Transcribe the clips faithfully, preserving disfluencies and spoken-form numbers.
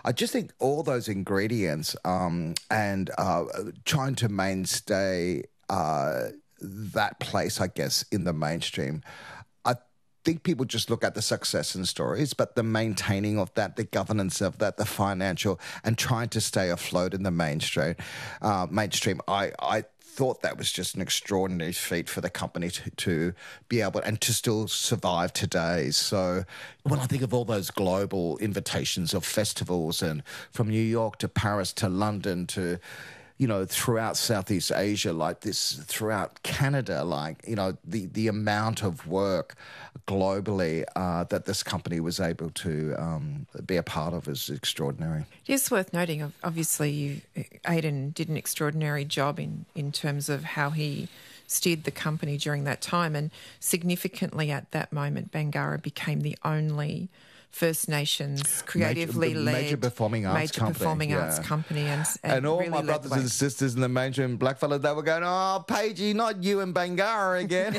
I just think all those ingredients um, and uh, trying to mainstay uh, that place, I guess, in the mainstream. I think people just look at the success and stories, but the maintaining of that, the governance of that, the financial, and trying to stay afloat in the mainstream. Uh, mainstream, I, I thought that was just an extraordinary feat for the company to, to be able and to still survive today. So when I think of all those global invitations of festivals, and from New York to Paris to London to, you know, throughout Southeast Asia, like this, throughout Canada, like, you know, the, the amount of work globally uh, that this company was able to um, be a part of is extraordinary. It is worth noting, obviously, you, Aidan did an extraordinary job in, in terms of how he steered the company during that time, and significantly at that moment, Bangarra became the only First Nations creatively major, led major performing arts major company, performing yeah. arts company, and and, and all really my led brothers the way. and sisters in the mainstream blackfellas, they were going, "Oh, Paigey, not you and Bangarra again."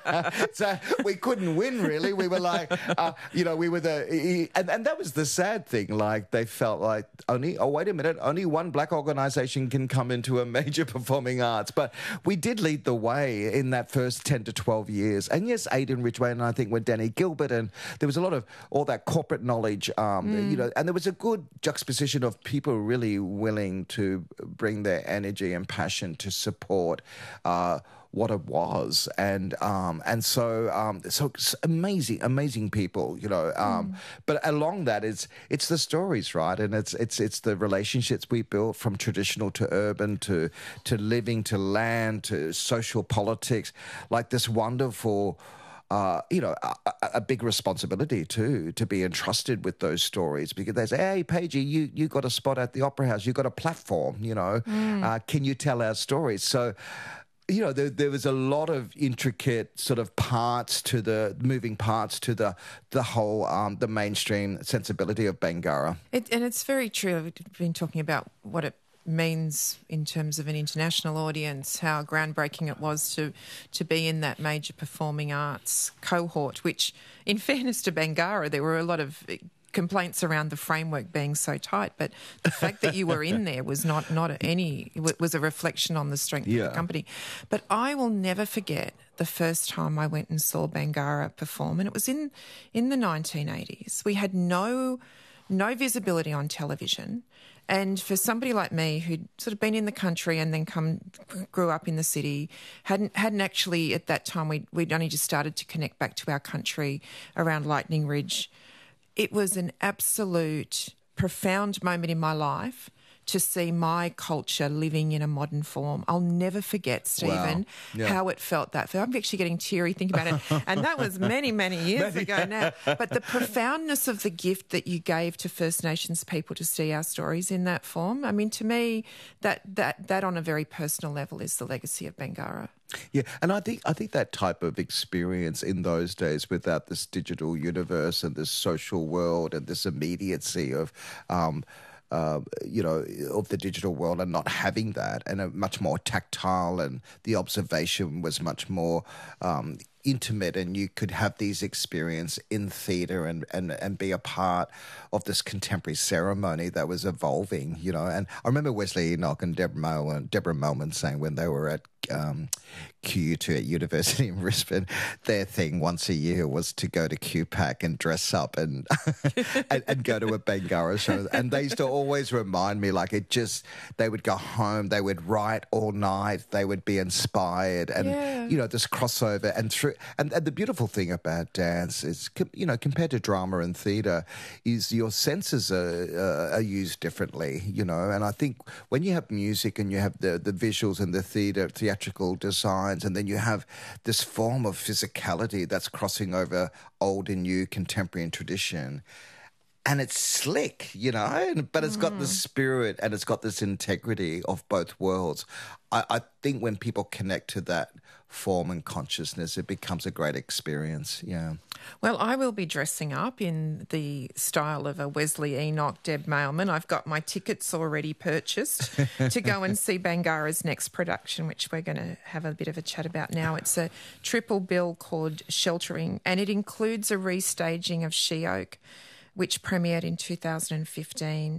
So we couldn't win, really. We were like, uh, you know, we were the, and, and that was the sad thing. Like they felt like only, oh wait a minute, only one black organisation can come into a major performing arts. But we did lead the way in that first ten to twelve years. And yes, Aidan Ridgway and I think with Danny Gilbert, and there was a lot of all that corporate knowledge. Um, mm. You know, and there was a good juxtaposition of people really willing to bring their energy and passion to support uh, what it was, and um, and so um, so amazing, amazing people, you know. Um, mm. But along that, it's it's the stories, right? And it's it's it's the relationships we built from traditional to urban to to living to land to social politics, like this wonderful. Uh, you know, a, a big responsibility too, to be entrusted with those stories, because they say, "Hey, Paigey, you you got a spot at the Opera House, you got a platform, you know, mm. uh, can you tell our stories?" So, you know, there, there was a lot of intricate sort of parts to the moving parts to the the whole um, the mainstream sensibility of Bangarra. It, and it's very true. I've been talking about what it means in terms of an international audience, how groundbreaking it was to to be in that major performing arts cohort, which, in fairness to Bangarra, there were a lot of complaints around the framework being so tight, but the fact that you were in there was not not any it was a reflection on the strength yeah. of the company. But I will never forget the first time I went and saw Bangarra perform, and it was in in the nineteen eighties. We had no no visibility on television. And for somebody like me who'd sort of been in the country and then come grew up in the city, hadn't hadn't actually at that time, we'd, we'd only just started to connect back to our country around Lightning Ridge. It was an absolute profound moment in my life to see my culture living in a modern form. I'll never forget, Stephen, wow. yeah. how it felt that. I'm actually getting teary thinking about it. And that was many, many years many. ago now. But the profoundness of the gift that you gave to First Nations people to see our stories in that form, I mean, to me, that that that on a very personal level is the legacy of Bangarra. Yeah, and I think I think that type of experience in those days, without this digital universe and this social world and this immediacy of um Uh, you know, of the digital world, and not having that, and a much more tactile, and the observation was much more um, intimate, and you could have these experiences in theatre and, and, and be a part of this contemporary ceremony that was evolving, you know. And I remember Wesley Enoch and Deborah Melman, Deborah Melman saying when they were at um, Q U two at University in Brisbane, their thing once a year was to go to Q PAC and dress up and, and and go to a Bangarra show. And they used to always remind me, like, it just, they would go home, they would write all night, they would be inspired, and yeah. you know, this crossover. And through and, and the beautiful thing about dance is, you know, compared to drama and theatre, is your senses are, uh, are used differently, you know. And I think when you have music and you have the the visuals and the theatre theatrical designs, and then you have this form of physicality that's crossing over old and new, contemporary and tradition, and it's slick, you know, but it's got the spirit and it's got this integrity of both worlds. I, I think when people connect to that form and consciousness, it becomes a great experience, yeah. Well, I will be dressing up in the style of a Wesley Enoch, Deb Mailman. I've got my tickets already purchased to go and see Bangarra's next production, which we're going to have a bit of a chat about now. It's a triple bill called Sheltering, and it includes a restaging of She Oak, which premiered in two thousand fifteen.